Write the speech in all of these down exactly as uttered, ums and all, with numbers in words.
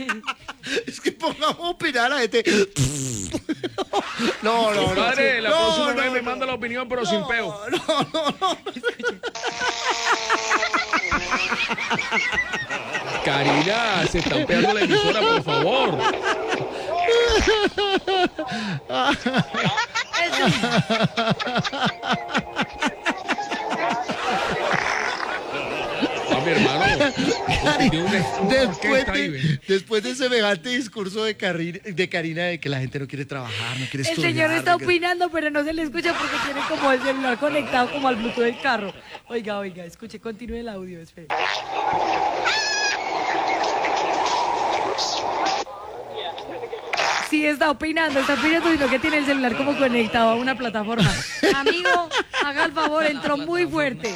Es que pongamos a opinar a la gente. No, no, no. Padre, la no, próxima no, vez no, me manda la opinión, pero no, sin peo. No, no, no. Karina, se está pegando la emisora, por favor. A mi hermano. Después de, después de semejante discurso de, Karina, de Karina de que la gente no quiere trabajar, no quiere El estudiar. señor está no quiere... opinando, pero no se le escucha porque tiene como el celular conectado como al Bluetooth del carro. Oiga, oiga, escuche, continúe el audio, espere. Sí, está opinando, está opinando, sino que tiene el celular como conectado a una plataforma. Amigo, haga el favor, entró muy fuerte.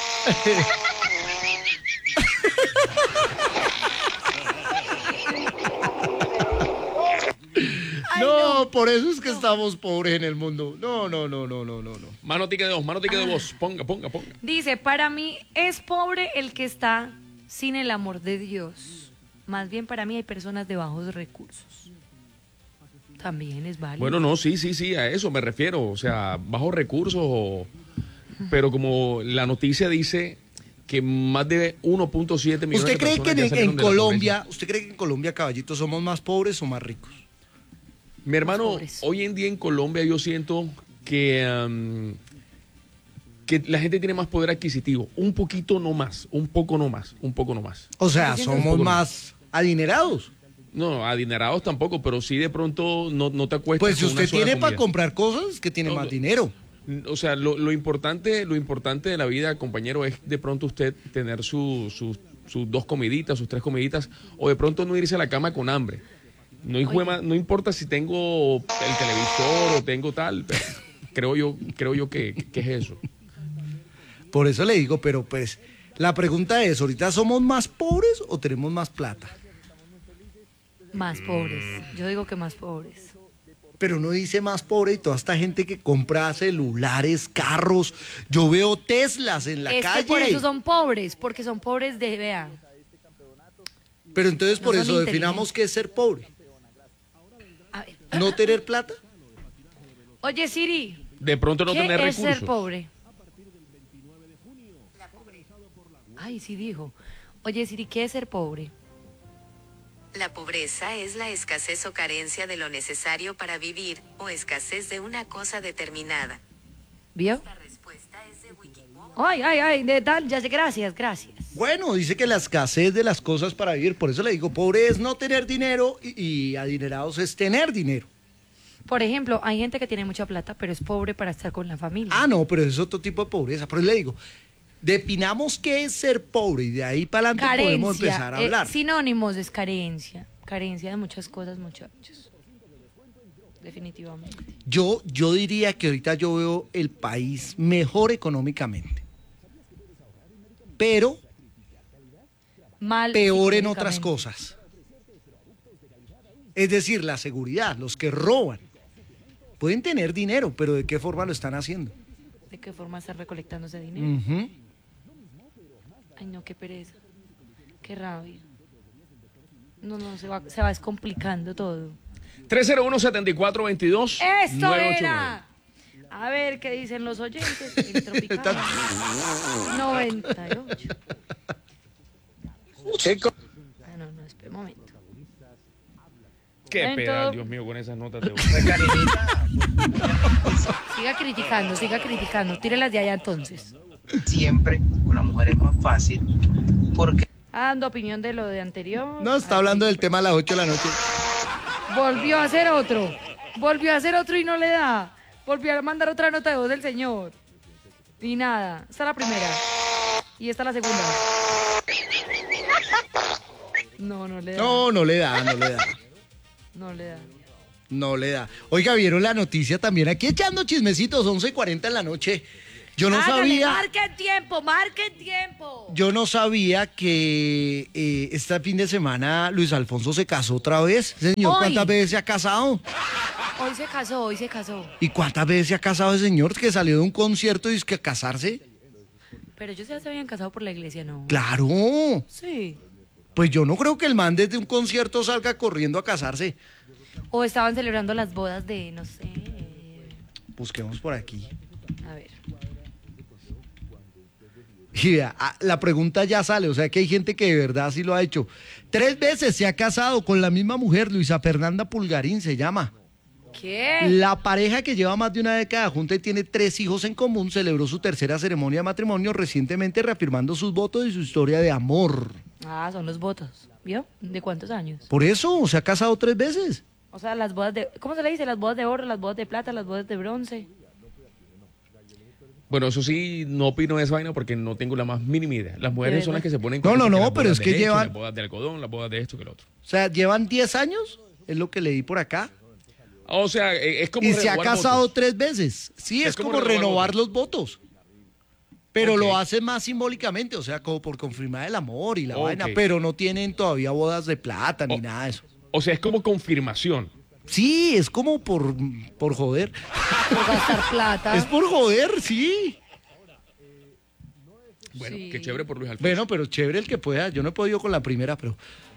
Ay, no, no, por eso es que estamos pobres en el mundo. No, no, no, no, no, no, no. Mano tique de voz, mano tique de voz. Ponga, ponga, ponga. Dice, para mí es pobre el que está sin el amor de Dios. Más bien para mí hay personas de bajos recursos. También es válido. Bueno, no, sí, sí, sí, a eso me refiero. O sea, bajos recursos, o... pero como la noticia dice que más de uno punto siete millones de personas. ¿Usted cree que en, en Colombia, usted cree que en Colombia, caballito, somos más pobres o más ricos? Mi hermano, hoy en día en Colombia yo siento que, um, que la gente tiene más poder adquisitivo. Un poquito no más, un poco no más, un poco no más. O sea, somos más adinerados. No, adinerados tampoco, pero sí de pronto no, no te acuestas. Pues si usted tiene para comprar cosas, que tiene no, más dinero. O sea, lo, lo importante lo importante de la vida, compañero, es de pronto usted tener sus su, su dos comiditas, sus tres comiditas, o de pronto no irse a la cama con hambre. No, juega, no importa si tengo el televisor o tengo tal, pero creo yo, creo yo que, que es eso. Por eso le digo, pero pues la pregunta es, ¿ahorita somos más pobres o tenemos más plata? Más pobres, yo digo que más pobres. Pero no dice más pobre y toda esta gente que compra celulares, carros, yo veo Teslas en la es calle. Es que por eso son pobres, porque son pobres de, vean. Pero entonces por no eso definamos qué es ser pobre. A ver. ¿No tener plata? Oye, Siri. De pronto no tener recursos. ¿Qué es ser pobre? Ay, sí dijo. Oye, Siri, ¿qué es ser pobre? La pobreza es la escasez o carencia de lo necesario para vivir, o escasez de una cosa determinada. ¿Vio? La respuesta es de Wikipedia. Ay, ay, ay, de tal, ya sé, gracias, gracias. Bueno, dice que la escasez de las cosas para vivir, por eso le digo, pobre es no tener dinero y, y adinerados es tener dinero. Por ejemplo, hay gente que tiene mucha plata, pero es pobre para estar con la familia. Ah, no, pero es otro tipo de pobreza, por eso le digo... Definamos qué es ser pobre y de ahí para adelante carencia, podemos empezar a hablar. Eh, sinónimos es carencia, carencia de muchas cosas, muchachos. Definitivamente. Yo, yo diría que ahorita yo veo el país mejor económicamente, pero mal peor en otras cosas. Es decir, la seguridad, los que roban, pueden tener dinero, pero ¿de qué forma lo están haciendo? ¿De qué forma están recolectando ese dinero? Uh-huh. Ay, no, qué pereza, qué rabia. No, no, se va, se va descomplicando todo. tres cero uno, siete cuatro dos dos. ¡Esto era! A ver qué dicen los oyentes. El Tropical noventa y ocho. Chico. Ah, no, no, espera un momento. Qué Entonces... pedal, Dios mío, con esas notas de voz. Siga criticando, siga criticando. Tírelas de allá entonces. Siempre una mujer es más fácil porque... Ah, dando opinión de lo de anterior. No, está hablando del tema a las ocho de la noche. Volvió a hacer otro. Volvió a hacer otro y no le da. Volvió a mandar otra nota de voz del señor. Y nada. Esta es la primera. Y esta es la segunda. No, no le da. No, no le da, no le da. No le da. No le da. Oiga, ¿vieron la noticia también? Aquí echando chismecitos, once y cuarenta en la noche. Yo no Hágale, sabía... marque tiempo, marque tiempo. Yo no sabía que eh, este fin de semana Luis Alfonso se casó otra vez. Señor, Hoy. ¿cuántas veces se ha casado? Hoy se casó, hoy se casó. ¿Y cuántas veces se ha casado ese señor que salió de un concierto y es que a casarse? Pero ellos ya se habían casado por la iglesia, ¿no? ¡Claro! Sí. Pues yo no creo que el man desde un concierto salga corriendo a casarse. O estaban celebrando las bodas de, no sé. Busquemos por aquí. A ver. Y vea, ah, la pregunta ya sale, o sea que hay gente que de verdad sí lo ha hecho. Tres veces se ha casado con la misma mujer, Luisa Fernanda Pulgarín se llama. ¿Qué? La pareja que lleva más de una década junta y tiene tres hijos en común celebró su tercera ceremonia de matrimonio recientemente reafirmando sus votos y su historia de amor. Ah, son los votos. ¿Vio? ¿De cuántos años? Por eso se ha casado tres veces. O sea, las bodas de... ¿Cómo se le dice? Las bodas de oro, las bodas de plata, las bodas de bronce. Bueno, eso sí, no opino de esa vaina porque no tengo la más mínima idea. Las mujeres son las que se ponen... No, con no, eso, no, las pero bodas es que de leche, llevan- Las bodas de algodón, las bodas de esto que lo otro. O sea, llevan diez años, es lo que leí por acá. O sea, eh, es como Y se ha renovar casado votos. tres veces. Sí, es, Es como como renovar renovar los votos. Pero Ok. lo hace más simbólicamente, o sea, como por confirmar el amor y la Ok. vaina, pero no tienen todavía bodas de plata ni Oh. nada de eso. O sea, es como confirmación. Sí, es como por, por joder. Por gastar plata. Es por joder, sí. Bueno, Sí. qué chévere por Luis Alfonso. Bueno, pero chévere el que pueda. Yo no he podido con la primera, pero...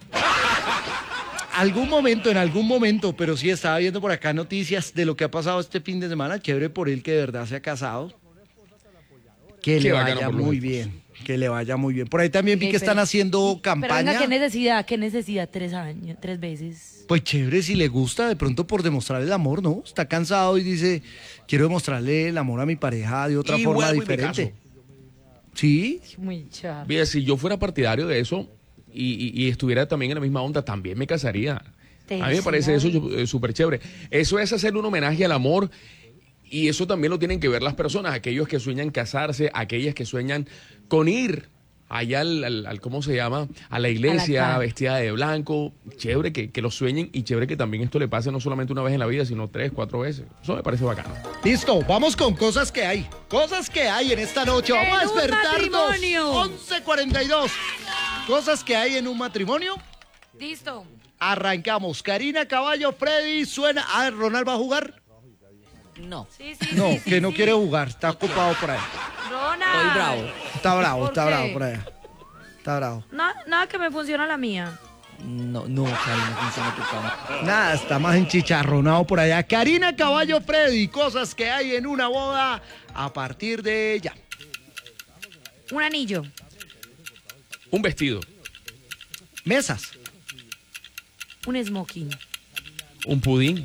Algún momento, en algún momento, pero sí estaba viendo por acá noticias de lo que ha pasado este fin de semana. Chévere por él que de verdad se ha casado. Que Qué le bacano vaya por Luis muy Alfonso. bien. Que le vaya muy bien. Por ahí también vi Ok, que están pero- haciendo Pero campaña. venga, ¿qué necesidad? ¿Qué necesidad? Tres años, tres veces. Pues chévere, si le gusta, de pronto por demostrar el amor, ¿no? Está cansado y dice, quiero demostrarle el amor a mi pareja de otra Y forma vuelvo y me diferente. Sí, Muy chato. Mira, si yo fuera partidario de eso y, y- y estuviera también en la misma onda, también me casaría. Te A mí me parece eso decía. eh, súper chévere. Eso es hacerle un homenaje al amor y eso también lo tienen que ver las personas, aquellos que sueñan casarse, aquellas que sueñan con ir allá al, al- al- ¿cómo se llama? A la iglesia, altar. vestida de blanco. Chévere que, que lo sueñen y chévere que también esto le pase no solamente una vez en la vida, sino tres, cuatro veces. Eso me parece bacano. listo, vamos con cosas que hay. Cosas que hay en esta noche. Vamos a En un despertarnos. matrimonio. once cuarenta y dos. Cosas que hay en un matrimonio. Listo. Arrancamos. Karina Caballo, Freddy, suena. Ah, ¿Ronald va a jugar? No, Sí, sí, No, sí, sí, que no sí. quiere jugar. Está ocupado por ahí. Ronald. estoy bravo. Está bravo, ¿Por está qué? bravo por allá. Está bravo. Na- nada que me funciona la mía. No, no, Cari, no funciona tu cama. Nada, está más enchicharronado por allá. Karina Caballo, Freddy, cosas que hay en una boda a partir de ya. Un anillo. Un vestido, Mesas, Un smoking. un pudín,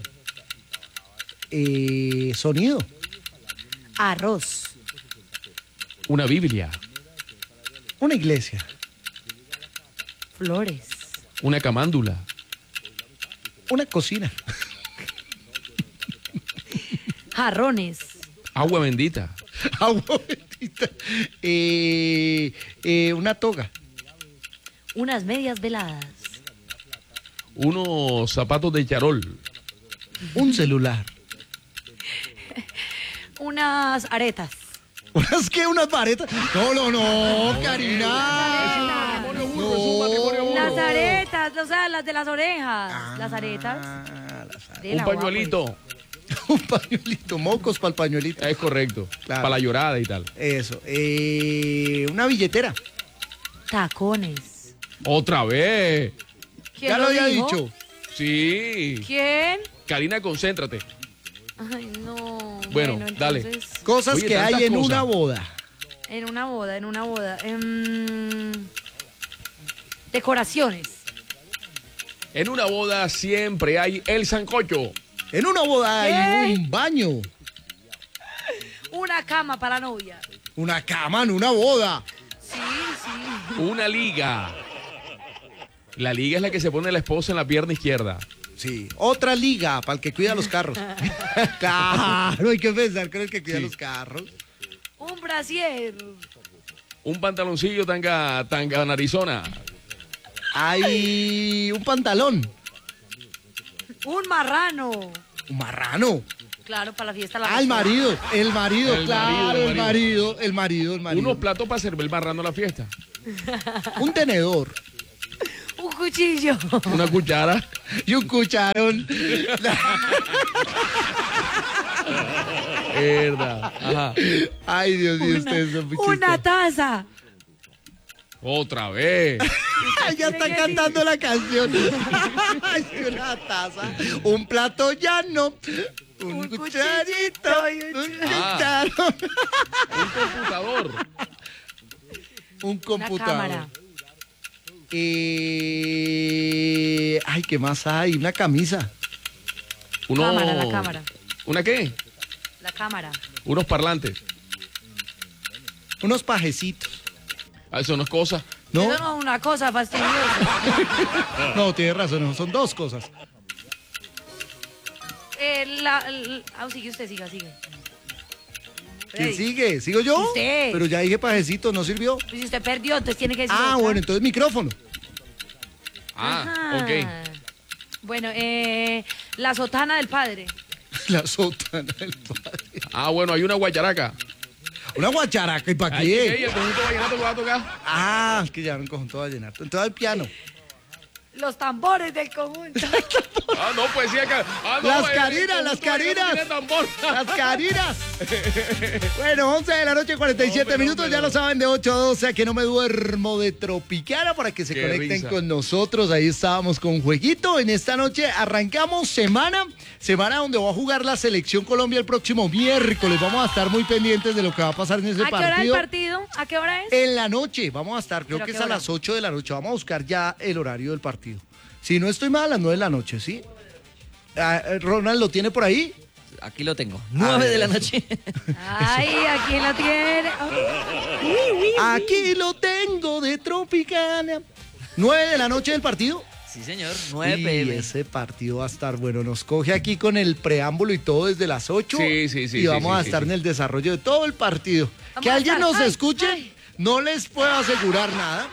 eh, sonido, Arroz. una Biblia, una iglesia, Flores. una camándula, una cocina, Jarrones. agua bendita, agua bendita, eh, eh, una toga, Unas medias veladas. unos zapatos de charol, un celular. Unas aretas. ¿Unas qué? ¿Unas varetas? No, no, no, Karina. No. Las aretas, o sea, las de las orejas. Las aretas. Ah, las aretas. de un la guapa, pañuelito. Un pañuelito, mocos para el pañuelito. Es correcto. Claro. Para la llorada y tal. Eso. Eh, una billetera. pues. Tacones. Otra vez. ¿Quién Ya lo había dijo? dicho. Sí. ¿Quién? Karina, concéntrate. Ay, no. Bueno, dale. entonces, Cosas Oye, que hay tantas en cosas. una boda. En una boda, en una boda. Em, decoraciones. En una boda siempre hay el sancocho. En una boda hay ¿Qué? un baño. Una cama para la novia. Una cama en una boda. Sí, sí. Una liga. La liga es la que se pone la esposa en la pierna izquierda. Sí. Otra liga para el que cuida los carros. Claro, hay que pensar con el que cuida Sí. los carros. Un brasier. Un pantaloncillo tanga, tanga narizona. Hay un pantalón. Un marrano. Un marrano. Claro, para la fiesta. La Ah, el marido. El marido, El claro. marido, el marido, el marido, el marido. Unos platos para servir barrando la fiesta. Un tenedor. Un cuchillo. Una cuchara. Y un cucharón. Verdad. Ajá. Ay, Dios mío, Una, ustedes son muy una chistosos. taza. Otra vez. Ya está cantando la canción. Es que una taza, un plato llano, un, Un cucharito, cuchillito y un un- Ah. cucharón, Un computador. un Una computador. cámara. Eh, ay, ¿qué más hay? Una camisa. Uno, Cámara, la cámara. ¿Una qué? La cámara. Unos parlantes. Unos pajecitos. Ah, eso no es cosa. ¿No? Eso no es una cosa fastidiosa. No, tienes razón, son dos cosas. Eh, la, el- ah, sigue usted, siga, sigue. ¿Quién Freddy, sigue? ¿Sigo yo? Usted. Pero ya dije pajecito, ¿no sirvió? pues si usted perdió, entonces tiene que decir Ah, otra. bueno, entonces micrófono. Ah, Ajá. ok. Bueno, eh, la sotana del padre. La sotana del padre. Ah, bueno, hay una guacharaca. Una guacharaca, ¿y para Ay, qué? ey, el conjunto vallenato que va a tocar. Ah, es que ya un conjunto vallenato. Entonces el piano. Los tambores del conjunto. Ah, no, pues sí, acá. Ah, no, Las el- el carinas, las conjunto vallenato carinas. tiene tambor. Las carinas. Bueno, once de la noche, cuarenta y siete No, pero, minutos. pero. Ya lo saben, de ocho a doce, a que no me duermo de Tropicana para que se Qué conecten risa. con nosotros. Ahí estábamos con Jueguito. En esta noche arrancamos semana, semana donde va a jugar la Selección Colombia el próximo miércoles. Vamos a estar muy pendientes de lo que va a pasar en ese ¿A qué hora el partido. partido? ¿A qué hora es? En la noche, vamos a estar, creo ¿Pero a que qué es a hora? las ocho de la noche. Vamos a buscar ya el horario del partido. Si no estoy mal, a las nueve de la noche, ¿sí? Ah, Ronald, ¿lo tiene por ahí? Aquí lo tengo. nueve de la noche. Ay, aquí lo tiene. Aquí lo tengo de Tropicana. nueve de la noche del partido. Sí, señor. nueve Y p m. ese partido va a estar bueno. Nos coge aquí con el preámbulo y todo desde las ocho. Sí, sí, sí, Y sí, vamos sí, a sí, estar sí. en el desarrollo de todo el partido. Vamos que a alguien estar- nos ay, escuche, ay. no les puedo asegurar nada.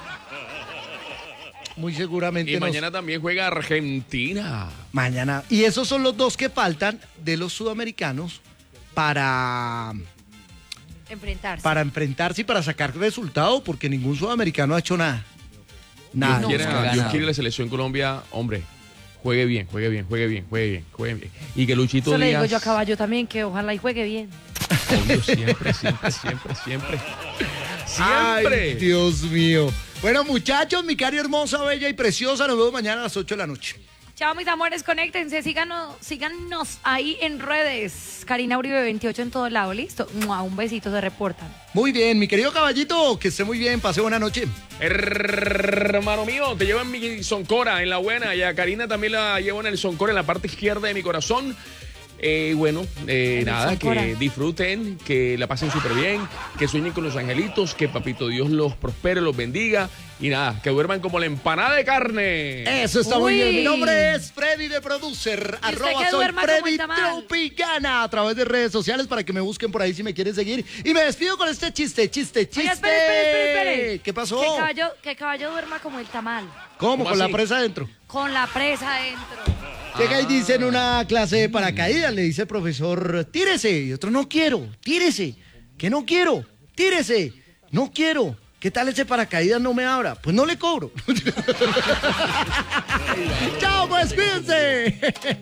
Muy seguramente Y nos- mañana también juega Argentina. Mañana. Y esos son los dos que faltan de los sudamericanos para, Enfrentarse. para enfrentarse y para sacar resultado, porque ningún sudamericano ha hecho nada. Nada. Dios, quiera, no, Dios ganado. quiere la selección Colombia, hombre, juegue bien, juegue bien, juegue bien, juegue bien, juegue bien. Y que Luchito Eso le digo Díaz... yo a Caballo también, que ojalá y juegue bien. Obvio, siempre, siempre, siempre, siempre. Ay, Siempre. Dios mío. Bueno, muchachos, mi cari hermosa, bella y preciosa, nos vemos mañana a las ocho de la noche. Chao, mis amores, conéctense, síganos, síganos ahí en redes. Karina Uribe veintiocho en todo lado, listo. Mua, un besito, se reportan. Muy bien, mi querido caballito, que esté muy bien, pase buena noche. Hermano mío, te llevo en mi Soncora, en la buena, y a Karina también la llevo en el Soncora, en la parte izquierda de mi corazón. Eh, bueno, eh, En el nada, Soncora. que disfruten, que la pasen súper bien, que sueñen con los angelitos, que Papito Dios los prospere, los bendiga, y nada, que duerman como la empanada de carne. Eso está muy Uy. bien. Mi nombre es Freddy de Producer. ¿Y usted Arroba que soy duerma como Freddy el tamal? Tropicana a través de redes sociales para que me busquen por ahí si me quieren seguir. Y me despido con este chiste, chiste, chiste. Oiga, espere, espere, espere, espere. ¿Qué pasó? Que caballo, que caballo duerma como el tamal, ¿Cómo? ¿Cómo Con la así? presa adentro. con la presa adentro. Llega y dice en una clase de paracaídas, le dice el profesor, tírese. Y otro, no quiero, tírese. Que no quiero, tírese. No quiero. ¿Qué tal ese paracaídas no me abra? Pues no le cobro. Chao, pues, cuídense.